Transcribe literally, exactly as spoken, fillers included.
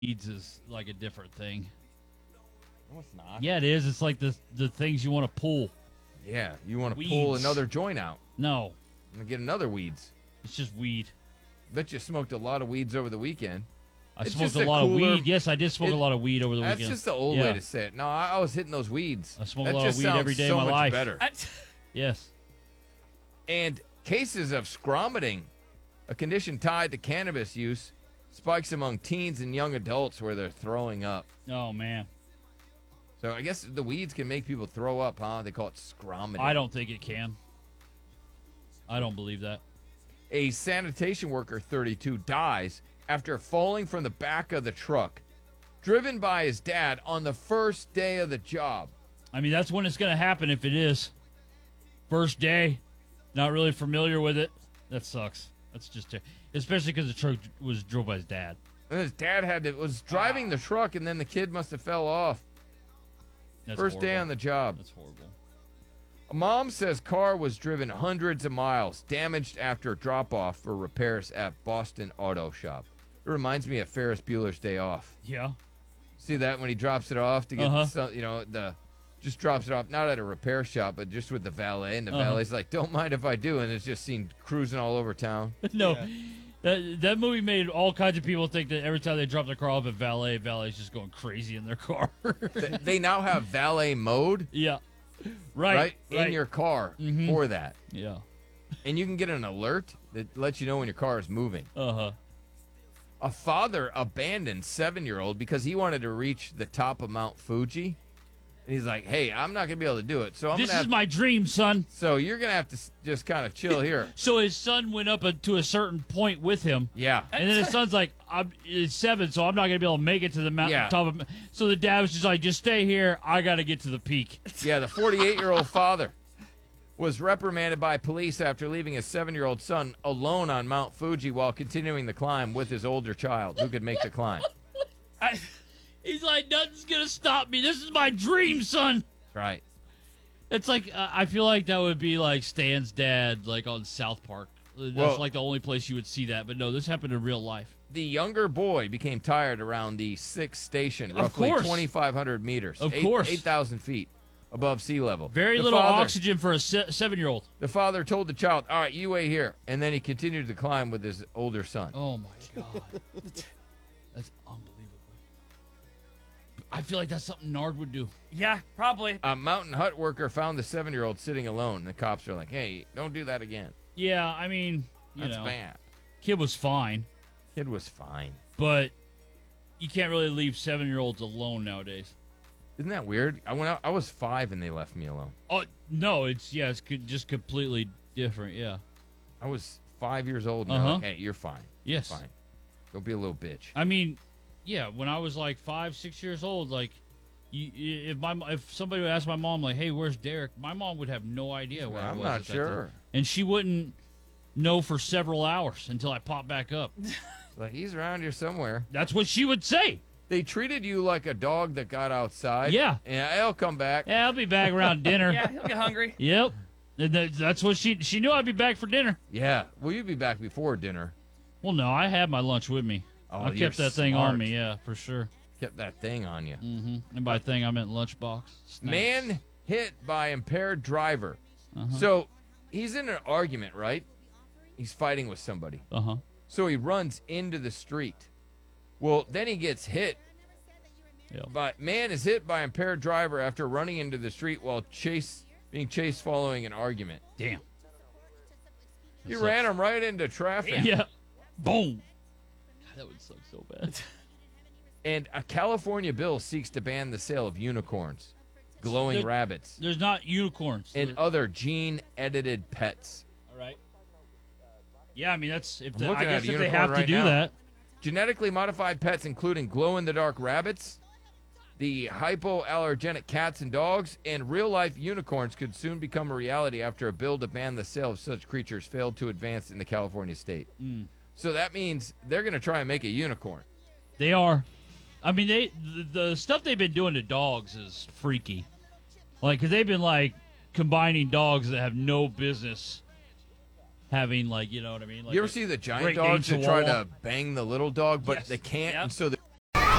weeds is like a different thing. No, it's not. Yeah, it is. It's like the the things you want to pull. Yeah, you want to pull Weeds. another joint out No, and get another weeds. it's just weed. Bet you smoked a lot of weeds over the weekend. I It's smoked just a a lot of cooler- weed. Yes, I did smoke it- a lot of weed over the That's weekend. just the old Yeah. way to say it. No, I, I was hitting those weeds. I smoke a that lot of just weed sounds every day of so my much life. better. I, Yes. And cases of scromiting, a condition tied to cannabis use, spikes among teens and young adults where they're throwing up. Oh man, So I guess the weeds can make people throw up, huh? They call it scromiting. I don't think it can. I don't believe that. A sanitation worker, thirty-two, dies after falling from the back of the truck, driven by his dad on the first day of the job. I mean, that's when it's going to happen if it is. First day, not really familiar with it. That sucks. That's just, ter- especially because the truck was drove by his dad. And his dad had to, was driving the truck, and then the kid must have fell off. That's First day horrible. on the job. That's horrible. A mom says car was driven hundreds of miles, damaged after drop-off for repairs at Boston Auto Shop. It reminds me of Ferris Bueller's Day Off. Yeah. See that when he drops it off to get, Uh-huh. some, you know, the just drops it off, not at a repair shop, but just with the valet, and the Uh-huh. valet's like, "Don't mind if I do," and it's just seen cruising all over town. No, that that movie made all kinds of people think that every time they drop their car off at valet, valet's just going crazy in their car. They- they now have valet mode, yeah. Right. right, right. in your car Mhm. for that, Yeah. and you can get an alert that lets you know when your car is moving. Uh huh. A father abandoned seven-year-old because he wanted to reach the top of Mount Fuji. And he's like, "Hey, I'm not gonna be able to do it, so I'm This gonna is have my dream, son. so you're gonna have to s- just kind of chill here." So his son went up a, to a certain point with him. Yeah, And then his son's like, I'm it's seven, so I'm not gonna be able to make it to the mountain Yeah. top of. So the dad was just like, just stay here. I gotta get to the peak. yeah. The forty-eight-year-old father was reprimanded by police after leaving his seven-year-old son alone on Mount Fuji while continuing the climb with his older child, who could make the climb. I, He's like, nothing's gonna stop me. This is my dream, son. Right. It's like uh, I feel like that would be like Stan's dad, like on South Park. That's Well- like the only place you would see that. But no, this happened in real life. The younger boy became tired around the sixth station, Of roughly course. twenty-five hundred meters, Of eight- course. eight thousand feet above sea level. Very The little father- oxygen for a se- seven-year-old. The father told the child, "All right, you wait here," and then he continued to climb with his older son. Oh my god, that's unbelievable. I feel like that's something Nard would do. yeah, probably. A mountain hut worker found the seven-year-old sitting alone. The cops are like, "Hey, don't do that again. Yeah, I mean, you That's know, bad." kid was fine, Kid was fine. but you can't really leave seven-year-olds alone nowadays. Isn't that weird? I went out. I was five and they left me alone. Oh no, it's yeah, it's co- just completely different. Yeah. I was five years old. And they're Uh-huh. like, "Hey, you're fine. Yes. Fine. Don't be a little bitch." I mean, yeah, when I was like five, six years old, like, you, if my if somebody would ask my mom, like, "Hey, where's Derek?" My mom would have no idea where I I'm was. not at that sure. time. And she wouldn't know for several hours until I popped back up. Like, he's around here somewhere. That's what she would say. They treated you like a dog that got outside. Yeah. Yeah, he'll come back. Yeah, I'll be back around dinner. Yeah, he'll get hungry. Yep. And that- that's what she she knew I'd be back for dinner. Yeah. Will you be back before dinner? Well, no, I had my lunch with me. Oh, I you're kept that thing on smart. me, yeah, for sure. Kept that thing on you. hmm And by thing, I meant lunchbox. Snacks. Man hit by impaired driver. Uh-huh. So he's in an argument, right? He's fighting with somebody. Uh huh. So he runs into the street. Well, then he gets hit. Yeah. But man is hit by impaired driver after running into the street while chase being chased following an argument. Damn. He That ran him right into traffic. Yeah. Boom. God, that would suck so bad. And a California bill seeks to ban the sale of unicorns, glowing There- rabbits, There's not unicorns. and other gene-edited pets. All right. Yeah, I mean that's if I'm the, I looking at guess a if they unicorn have to right do now. that. Genetically modified pets, including glow-in-the-dark rabbits, the hypoallergenic cats and dogs, and real-life unicorns could soon become a reality after a bill to ban the sale of such creatures failed to advance in the California state. Mm. So that means they're going to try and make a unicorn. They are. I mean, they the, the stuff they've been doing to dogs is freaky. Like, because they've been like combining dogs that have no business having, like, you know what I mean? Like you ever a see the giant Great dogs Dane that try Chihuahua? to bang the little dog, but Yes. they can't, Yep. and so they